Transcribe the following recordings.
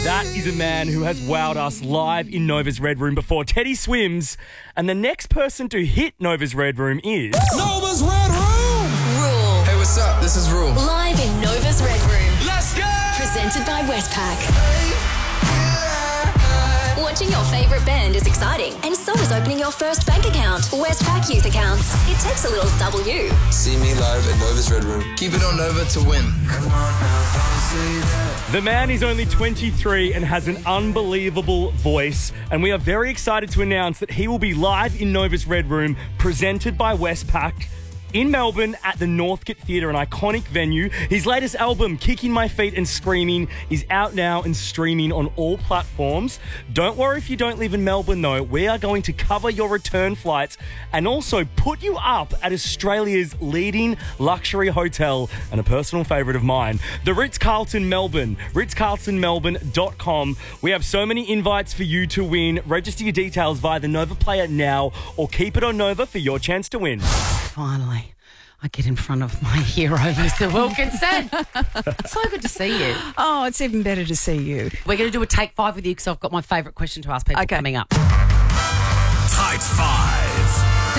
That is a man who has wowed us live in Nova's Red Room before. Teddy Swims. And the next person to hit Nova's Red Room is... Nova's Red Room! Rule. Hey, what's up? This is Rule. Live in Nova's Red Room. Let's go! Presented by Westpac. Watching your favourite band is exciting, and so is opening your first bank account. Westpac Youth Accounts. It takes a little W. See me live at Nova's Red Room. Keep it on Nova to win. Come on now, don't say that. The man is only 23 and has an unbelievable voice, and we are very excited to announce that he will be live in Nova's Red Room, presented by Westpac, in Melbourne at the Northcote Theatre, an iconic venue. His latest album, Kicking My Feet and Screaming, is out now and streaming on all platforms. Don't worry if you don't live in Melbourne, though. We are going to cover your return flights and also put you up at Australia's leading luxury hotel and a personal favourite of mine, the Ritz-Carlton Melbourne, ritzcarltonmelbourne.com. We have so many invites for you to win. Register your details via the Nova Player now or keep it on Nova for your chance to win. Finally, I get in front of my hero, Mr. Wilkinson. It's so good to see you. Oh, it's even better to see you. We're going to do a take 5 with you because I've got my favourite question to ask people coming up. Type 5.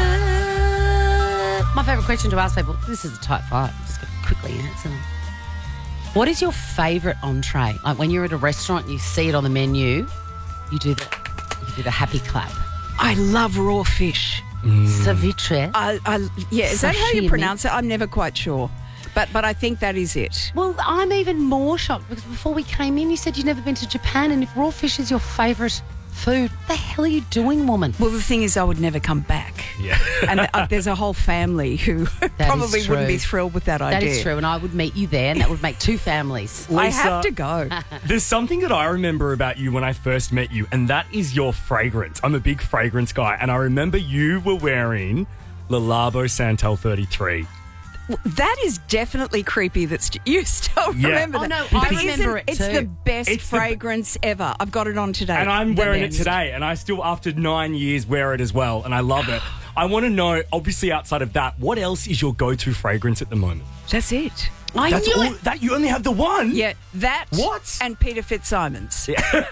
My favourite question to ask people, this is a type 5. I'm just going to quickly answer them. What is your favourite entree? Like when you're at a restaurant and you see it on the menu, you do the happy clap. I love raw fish. Ceviche. Is that how you Sashimi. pronounce it? I'm never quite sure. But I think that is it. Well, I'm even more shocked because before we came in, you said you'd never been to Japan, and if raw fish is your favourite food, what the hell are you doing, woman? Well, the thing is, I would never come back. Yeah. And there's a whole family who probably true. wouldn't be thrilled with that idea. That is true, and I would meet you there, and that would make 2 families. I Lisa, have to go. There's something that I remember about you when I first met you, and that is your fragrance. I'm a big fragrance guy, and I remember you were wearing Le Labo Santal 33. That is definitely creepy. You still Yeah. remember Oh, that. no, I But remember it It's too. the best It's the- fragrance ever. I've got it on today. And I'm The wearing best. it today, and I still, after 9 years, wear it as well, and I love it. I want to know, obviously outside of that, what else is your go-to fragrance at the moment? That's it. I That's knew all. it. That you only have the one? Yeah, that. What? And Peter Fitzsimons.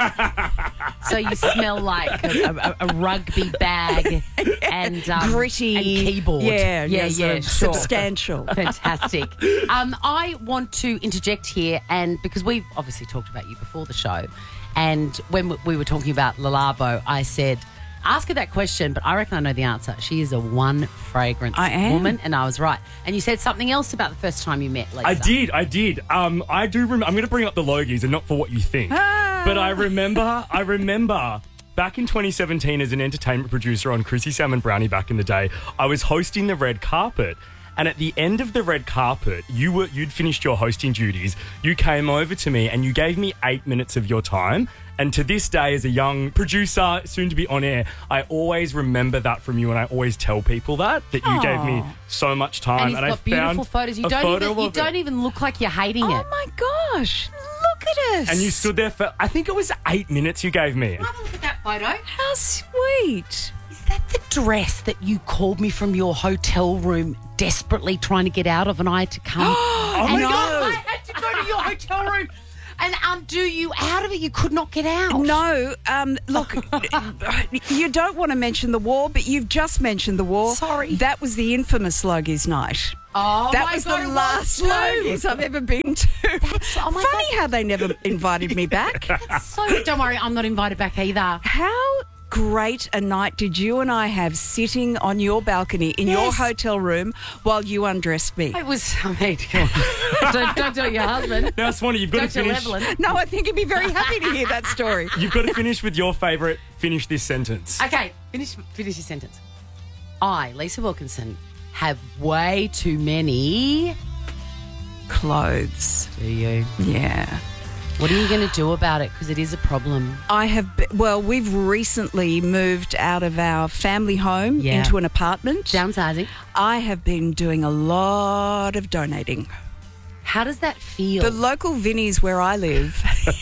So you smell like a rugby bag and Gritty. and keyboard. Yeah, sure. substantial. Fantastic. I want to interject here, and because we've obviously talked about you before the show, and when we were talking about Le Labo, I said, ask her that question, but I reckon I know the answer. She is a one fragrance I am. woman, and I was right. And you said something else about the first time you met Lisa. I did. I do remember. I'm going to bring up the Logies, and not for what you think, but I remember back in 2017 as an entertainment producer on Chrissy Salmon Brownie back in the day, I was hosting the red carpet. And at the end of the red carpet, you'd finished your hosting duties. You came over to me and you gave me 8 minutes of your time. And to this day, as a young producer, soon to be on air, I always remember that from you, and I always tell people that you gave me so much time. And he's got beautiful photos. You don't even look like you're hating it. Oh my gosh, look at us. And you stood there for, I think it was 8 minutes you gave me. Have a look at that photo. How sweet. Is that the dress that you called me from your hotel room desperately trying to get out of, and I had to come? Oh my God. I had to go to your hotel room and undo you out of it. You could not get out. No, look, you don't want to mention the war, but you've just mentioned the war. Sorry. That was the infamous Logies night. Oh, That my was God, the it last too. Logies I've ever been to. oh my Funny how they never invited me back. So don't worry, I'm not invited back either. How great a night did you and I have sitting on your balcony in your Yes. hotel room while you undressed me? It was, I mean, don't tell your husband. Now, Swanee, you've got Don't to tell finish. Evelyn. No, I think he'd be very happy to hear that story. You've got to finish with your favourite. Finish this sentence. Okay, finish your sentence. I, Lisa Wilkinson, have way too many. Clothes. Do you? Yeah. What are you going to do about it? Because it is a problem. We've recently moved out of our family home Yeah. into an apartment. Downsizing. I have been doing a lot of donating. How does that feel? The local Vinnie's where I live,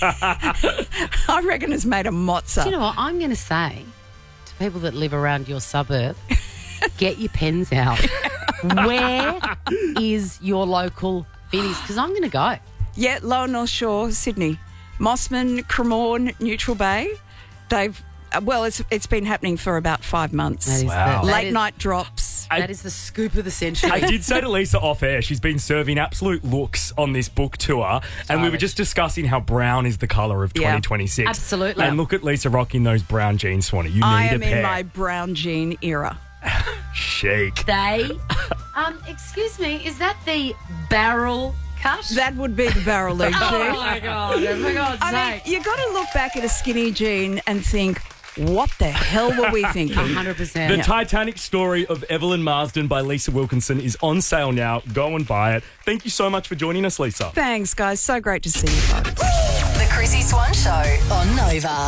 I reckon has made a mozza. Do you know what I'm going to say to people that live around your suburb? Get your pens out. Where is your local Vinnie's? Because I'm going to go. Yeah, Lower North Shore, Sydney. Mossman, Cremorne, Neutral Bay. It's been happening for about 5 months. That is Wow. Late night drops. That is the scoop of the century. I did say to Lisa off air, she's been serving absolute looks on this book tour, and we were just discussing how brown is the colour of 2026. Absolutely. And look at Lisa rocking those brown jeans, Swanee. You need I a am pair. in my brown jean era. Chic. Excuse me, is that the barrel cut? That would be the barrel leg jean. Oh my God, for God's I mean, sake. you got to look back at a skinny jean and think, what the hell were we thinking? 100%. The Titanic story of Evelyn Marsden by Lisa Wilkinson is on sale now. Go and buy it. Thank you so much for joining us, Lisa. Thanks, guys. So great to see you both. The Chrissy Swan Show on Nova.